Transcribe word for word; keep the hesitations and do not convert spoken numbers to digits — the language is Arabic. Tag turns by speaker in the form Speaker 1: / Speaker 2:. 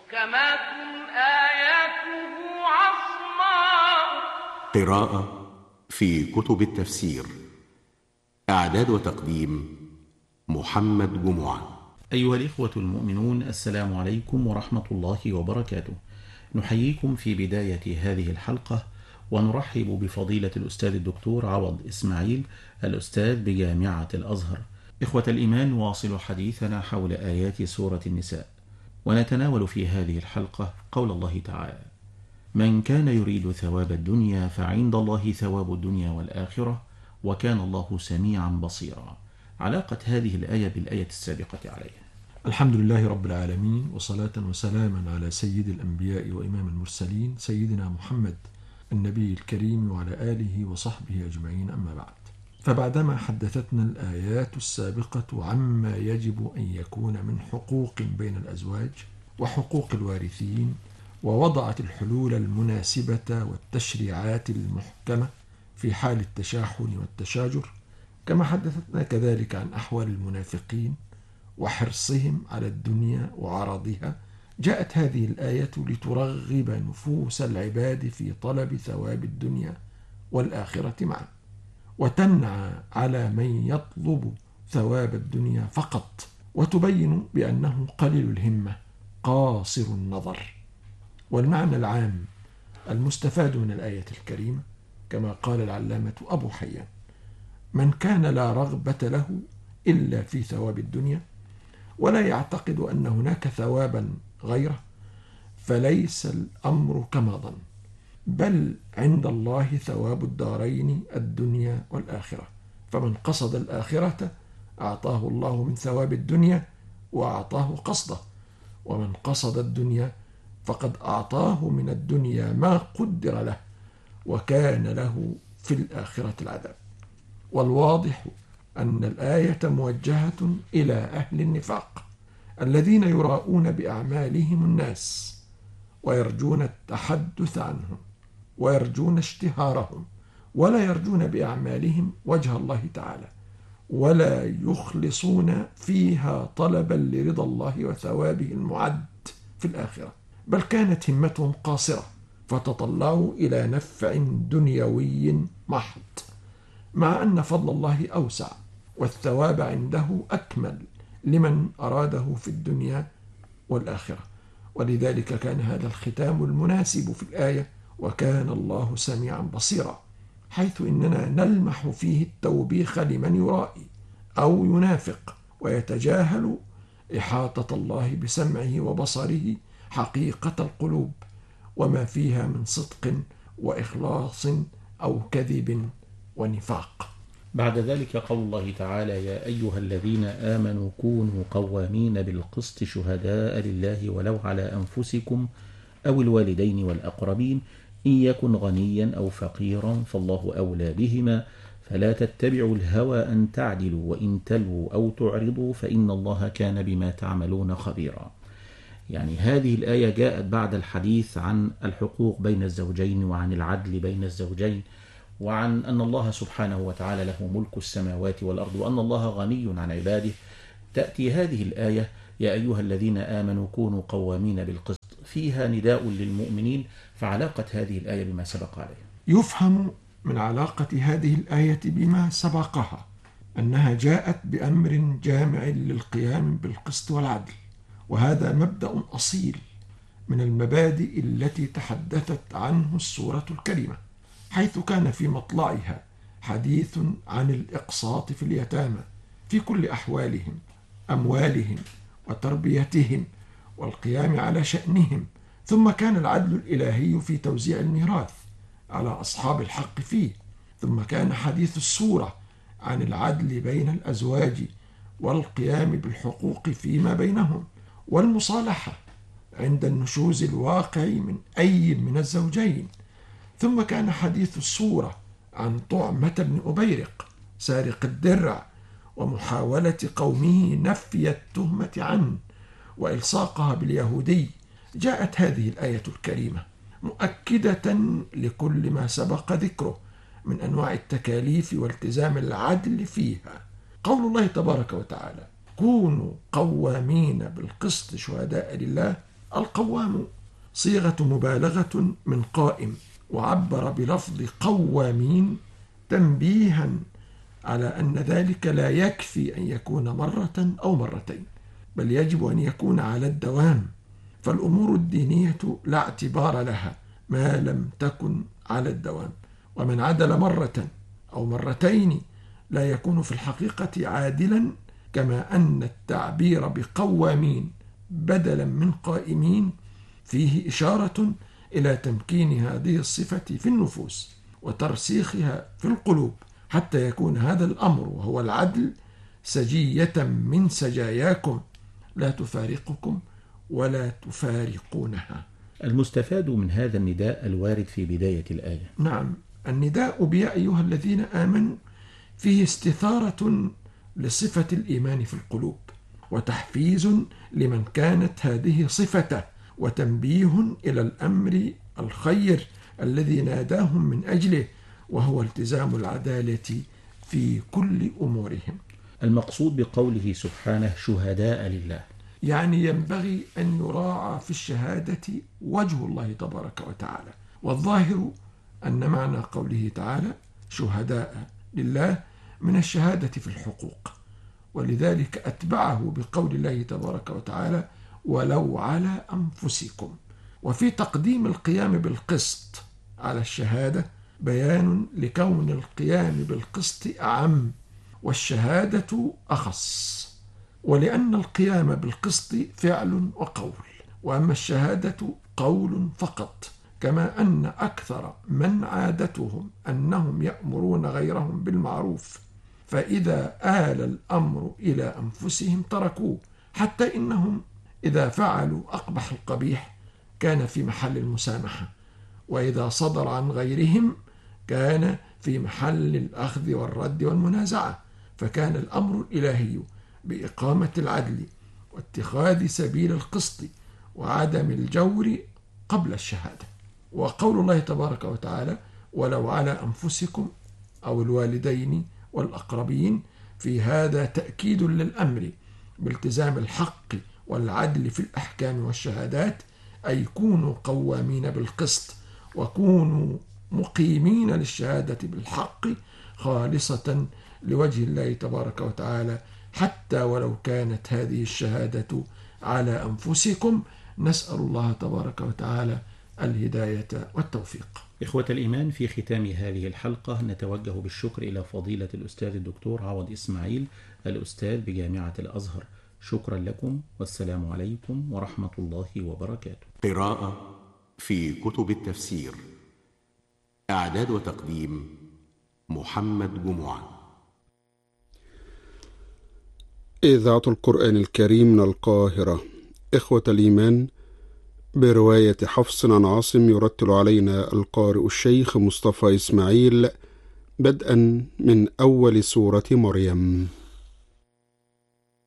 Speaker 1: محكمات آياته عصماء.
Speaker 2: قراءة في كتب التفسير. إعداد وتقديم محمد جمعة.
Speaker 3: أيها الإخوة المؤمنون، السلام عليكم ورحمة الله وبركاته. نحييكم في بداية هذه الحلقة ونرحب بفضيلة الأستاذ الدكتور عوض إسماعيل، الأستاذ بجامعة الأزهر. إخوة الإيمان، واصل حديثنا حول آيات سورة النساء، ونتناول في هذه الحلقة قول الله تعالى: من كان يريد ثواب الدنيا فعند الله ثواب الدنيا والآخرة وكان الله سميعا بصيرا. علاقة هذه الآية بالآية السابقة عليها.
Speaker 4: الحمد لله رب العالمين، وصلاة وسلاما على سيد الأنبياء وإمام المرسلين سيدنا محمد النبي الكريم وعلى آله وصحبه أجمعين، أما بعد. فبعدما حدثتنا الآيات السابقة عما يجب أن يكون من حقوق بين الأزواج وحقوق الوارثين، ووضعت الحلول المناسبة والتشريعات المحكمة في حال التشاحن والتشاجر، كما حدثتنا كذلك عن أحوال المنافقين وحرصهم على الدنيا وعرضها، جاءت هذه الآية لترغب نفوس العباد في طلب ثواب الدنيا والآخرة معا، وتنعى على من يطلب ثواب الدنيا فقط، وتبين بأنه قليل الهمة قاصر النظر. والمعنى العام المستفاد من الآية الكريمة كما قال العلامة أبو حيان: من كان لا رغبة له إلا في ثواب الدنيا ولا يعتقد أن هناك ثوابا غيره فليس الأمر كما ظن، بل عند الله ثواب الدارين الدنيا والآخرة، فمن قصد الآخرة أعطاه الله من ثواب الدنيا وأعطاه قصده، ومن قصد الدنيا فقد أعطاه من الدنيا ما قدر له وكان له في الآخرة العذاب. والواضح أن الآية موجهة إلى أهل النفاق الذين يراؤون بأعمالهم الناس ويرجون التحدث عنهم ويرجون اشتهارهم، ولا يرجون بأعمالهم وجه الله تعالى، ولا يخلصون فيها طلبا لرضا الله وثوابه المعد في الآخرة، بل كانت همتهم قاصرة فتطلعوا إلى نفع دنيوي محض، مع أن فضل الله أوسع والثواب عنده أكمل لمن أراده في الدنيا والآخرة. ولذلك كان هذا الختام المناسب في الآية: وكان الله سميعا بصيرا، حيث إننا نلمح فيه التوبيخ لمن يرائي أو ينافق ويتجاهل إحاطة الله بسمعه وبصره حقيقة القلوب وما فيها من صدق وإخلاص أو كذب ونفاق.
Speaker 3: بعد ذلك قول الله تعالى: يا أيها الذين آمنوا كونوا قوامين بالقسط شهداء لله ولو على أنفسكم أو الوالدين والأقربين إن يكن غنيا أو فقيرا فالله أولى بهما فلا تتبعوا الهوى أن تعدلوا وإن تلووا أو تعرضوا فإن الله كان بما تعملون خبيرا. يعني هذه الآية جاءت بعد الحديث عن الحقوق بين الزوجين وعن العدل بين الزوجين، وعن أن الله سبحانه وتعالى له ملك السماوات والأرض وأن الله غني عن عباده. تأتي هذه الآية: يا أيها الذين آمنوا كونوا قوامين بالقسط، فيها نداء للمؤمنين. فعلاقة هذه الآية بما سبق عليه.
Speaker 4: يفهم من علاقة هذه الآية بما سبقها أنها جاءت بأمر جامع للقيام بالقسط والعدل، وهذا مبدأ أصيل من المبادئ التي تحدثت عنه السورة الكريمة، حيث كان في مطلعها حديث عن الإقساط في اليتامى في كل أحوالهم، أموالهم وتربيتهم والقيام على شأنهم، ثم كان العدل الإلهي في توزيع الميراث على أصحاب الحق فيه، ثم كان حديث السورة عن العدل بين الأزواج والقيام بالحقوق فيما بينهم والمصالحة عند النشوز الواقع من أي من الزوجين، ثم كان حديث السورة عن طعمة بن أبيرق سارق الدرع ومحاولة قومه نفي التهمة عنه وإلصاقها باليهودي. جاءت هذه الآية الكريمة مؤكدة لكل ما سبق ذكره من أنواع التكاليف والتزام العدل فيها. قول الله تبارك وتعالى: كونوا قوامين بالقسط شهداء لله، القوام صيغة مبالغة من قائم، وعبر بلفظ قوامين تنبيها على أن ذلك لا يكفي أن يكون مرة أو مرتين، بل يجب أن يكون على الدوام، فالأمور الدينية لا اعتبار لها ما لم تكن على الدوام، ومن عدل مرة أو مرتين لا يكون في الحقيقة عادلا، كما أن التعبير بقوامين بدلا من قائمين فيه إشارة إلى تمكين هذه الصفة في النفوس وترسيخها في القلوب، حتى يكون هذا الأمر وهو العدل سجية من سجاياكم لا تفارقكم ولا تفارقونها.
Speaker 3: المستفاد من هذا النداء الوارد في بداية الآية.
Speaker 4: نعم، النداء بيا أيها الذين آمنوا فيه استثارة لصفة الإيمان في القلوب، وتحفيز لمن كانت هذه صفته، وتنبيه إلى الأمر الخير الذي ناداهم من أجله، وهو التزام العدالة في كل أمورهم.
Speaker 3: المقصود بقوله سبحانه شهداء لله،
Speaker 4: يعني ينبغي أن يراعى في الشهادة وجه الله تبارك وتعالى، والظاهر أن معنى قوله تعالى شهداء لله من الشهادة في الحقوق، ولذلك أتبعه بقول الله تبارك وتعالى ولو على أنفسكم. وفي تقديم القيام بالقسط على الشهادة بيان لكون القيام بالقسط أعم والشهادة أخص، ولأن القيام بالقسط فعل وقول، وأما الشهادة قول فقط، كما أن أكثر من عادتهم أنهم يأمرون غيرهم بالمعروف، فإذا آل الأمر إلى أنفسهم تركوه، حتى إنهم إذا فعلوا أقبح القبيح كان في محل المسامحة، وإذا صدر عن غيرهم كان في محل الأخذ والرد والمنازعة، فكان الأمر الإلهي بإقامة العدل واتخاذ سبيل القسط وعدم الجور قبل الشهادة. وقول الله تبارك وتعالى ولو على أنفسكم أو الوالدين والأقربين، في هذا تأكيد للأمر بالتزام الحق والعدل في الأحكام والشهادات، أي كونوا قوامين بالقسط وكونوا مقيمين للشهادة بالحق خالصة لوجه الله تبارك وتعالى، حتى ولو كانت هذه الشهادة على أنفسكم. نسأل الله تبارك وتعالى الهداية والتوفيق.
Speaker 3: إخوة الإيمان، في ختام هذه الحلقة نتوجه بالشكر إلى فضيلة الأستاذ الدكتور عوض إسماعيل، الأستاذ بجامعة الأزهر. شكرا لكم، والسلام عليكم ورحمة الله وبركاته.
Speaker 2: قراءة في كتب التفسير، إعداد وتقديم محمد جمعة.
Speaker 5: إذاعة القرآن الكريم من القاهرة. إخوة الإيمان، برواية حفص عن عاصم يرتل علينا القارئ الشيخ مصطفى إسماعيل بدءا من أول سورة مريم.